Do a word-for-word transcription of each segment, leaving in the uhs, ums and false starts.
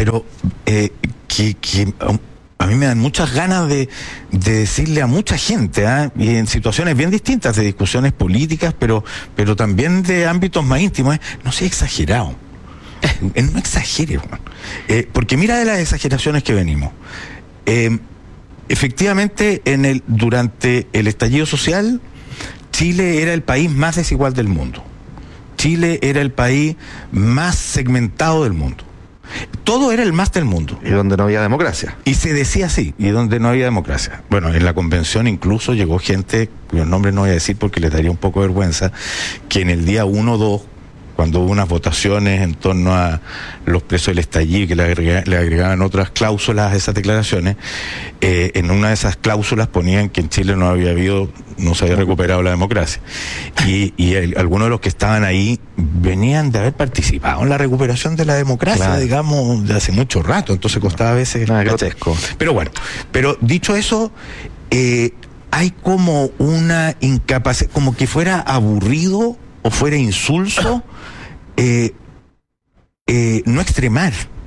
pero eh, que, que a mí me dan muchas ganas de, de decirle a mucha gente, ¿eh? Y en situaciones bien distintas, de discusiones políticas, pero, pero también de ámbitos más íntimos, ¿eh? No sea exagerado. No exagere, eh, porque mira de las exageraciones que venimos. Eh, efectivamente, en el, durante el estallido social, Chile era el país más desigual del mundo. Chile era el país más segmentado del mundo. Todo era el más del mundo. Y donde no había democracia. Y se decía así, y donde no había democracia. Bueno, en la convención incluso llegó gente, cuyos nombres no voy a decir porque les daría un poco de vergüenza, que en el día uno o dos, cuando hubo unas votaciones en torno a los presos del estallido, que le, agrega, le agregaban otras cláusulas a esas declaraciones, eh, en una de esas cláusulas ponían que en Chile no había habido, no se había recuperado la democracia. Y, y el, algunos de los que estaban ahí venían de haber participado en la recuperación de la democracia, claro, digamos, de hace mucho rato, entonces costaba a veces... Nada grotesco. Pero bueno, pero dicho eso, eh, hay como una incapacidad, como que fuera aburrido o fuera insulso eh, eh, no extremar.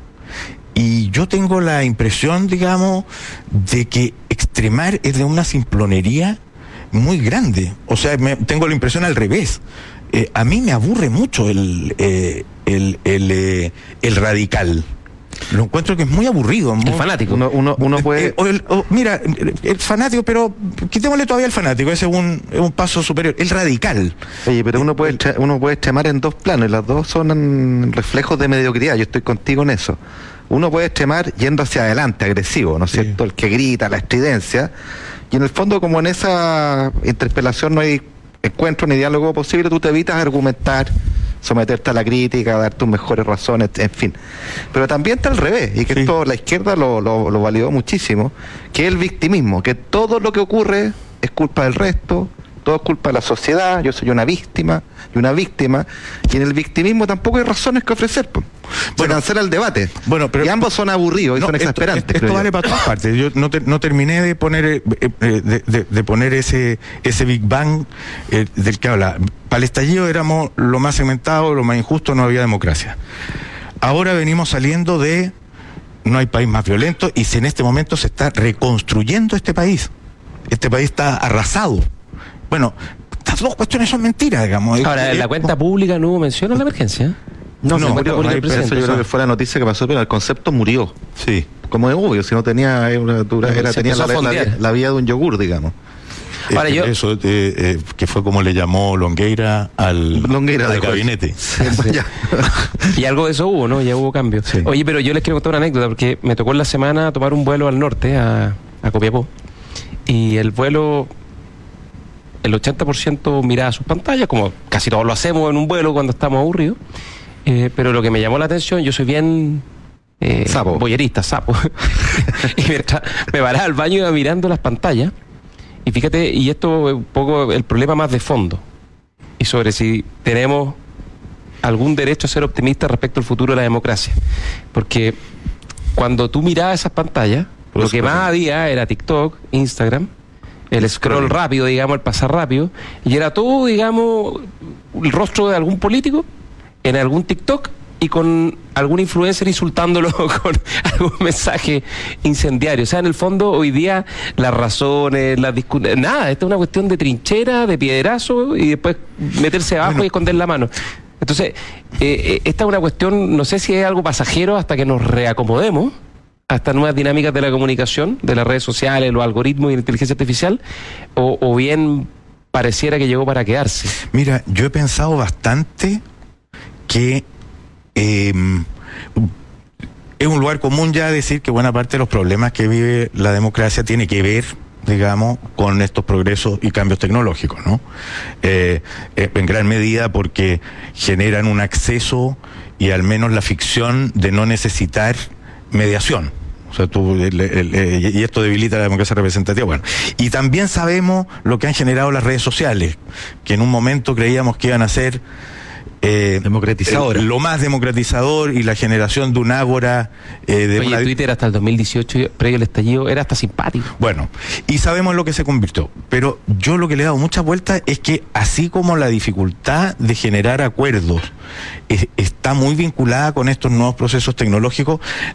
Y yo tengo la impresión, digamos, de que extremar es de una simplonería muy grande. O sea, me, tengo la impresión al revés. Eh, a mí me aburre mucho el, eh, el, el, eh, el radical. Lo encuentro que es muy aburrido. El muy, fanático. Uno, uno, uno puede... Eh, o el, o, mira, el fanático, pero quitémosle todavía el fanático, ese es un, es un paso superior. El radical. Oye, pero uno puede, el, uno puede extremar en dos planos, y las dos son reflejos de mediocridad, yo estoy contigo en eso. Uno puede extremar yendo hacia adelante, agresivo, ¿no es cierto? Sí. El que grita, la estridencia. Y en el fondo, como en esa interpelación no hay encuentro ni diálogo posible, tú te evitas argumentar, someterte a la crítica, dar tus mejores razones, en fin. Pero también está al revés, y que sí, esto la izquierda lo, lo, lo validó muchísimo, que es el victimismo, que todo lo que ocurre es culpa del resto, todo es culpa de la sociedad, yo soy una víctima y una víctima, y en el victimismo tampoco hay razones que ofrecer. Pues. Bueno, se cancela el debate. Bueno, pero, y ambos son aburridos y no, son exasperantes. Esto, esto vale para todas partes. Yo no, te, no terminé de poner eh, de, de, de poner ese ese Big Bang eh, del que habla. Para el estallido éramos lo más segmentado, lo más injusto, no había democracia. Ahora venimos saliendo de no hay país más violento, y si en este momento se está reconstruyendo este país. Este país está arrasado. Bueno, estas dos cuestiones son mentiras, digamos. Ahora, en la cuenta pública no hubo mención a la emergencia. No, no, murió, no, eso yo creo que fue la noticia que pasó, pero el concepto murió. Sí. Como es obvio, si no tenía una dura, era, tenía la, la, la, la vía de un yogur, digamos. Ahora, yo, eso, eh, eh, que fue como le llamó Longueira al, Longueira al gabinete. Sí, sí. Y algo de eso hubo, ¿no? Ya hubo cambio. Sí. Oye, pero yo les quiero contar una anécdota, porque me tocó en la semana tomar un vuelo al norte, a, a Copiapó, y el vuelo... el ochenta por ciento miraba sus pantallas, como casi todos lo hacemos en un vuelo cuando estamos aburridos, eh, pero lo que me llamó la atención, yo soy bien eh, sapo. boyerista, sapo, y mientras me paraba al baño iba mirando las pantallas, y fíjate, y esto es un poco el problema más de fondo, y sobre si tenemos algún derecho a ser optimistas respecto al futuro de la democracia, porque cuando tú mirabas esas pantallas, por lo que más había era TikTok, Instagram, el scroll rápido, digamos, el pasar rápido, y era todo, digamos, el rostro de algún político en algún TikTok y con algún influencer insultándolo con algún mensaje incendiario. O sea, en el fondo, hoy día, las razones, las discusiones, nada, esta es una cuestión de trinchera, de piedrazo, y después meterse abajo bueno. y esconder la mano. Entonces, eh, esta es una cuestión, no sé si es algo pasajero hasta que nos reacomodemos a estas nuevas dinámicas de la comunicación, de las redes sociales, los algoritmos y la inteligencia artificial, o, o bien pareciera que llegó para quedarse. Mira, yo he pensado bastante que eh, es un lugar común ya decir que buena parte de los problemas que vive la democracia tiene que ver, digamos, con estos progresos y cambios tecnológicos, ¿no? Eh, eh, en gran medida porque generan un acceso y al menos la ficción de no necesitar mediación. O sea, tú, el, el, el, y esto debilita la democracia representativa. Bueno, y también sabemos lo que han generado las redes sociales, que en un momento creíamos que iban a ser eh, democratizador, eh, lo más democratizador, y la generación de un ágora eh, de Oye, una... Twitter hasta el dos mil dieciocho, previo al estallido, era hasta simpático. Bueno, y sabemos lo que se convirtió, pero yo lo que le he dado muchas vueltas es que así como la dificultad de generar acuerdos es, está muy vinculada con estos nuevos procesos tecnológicos,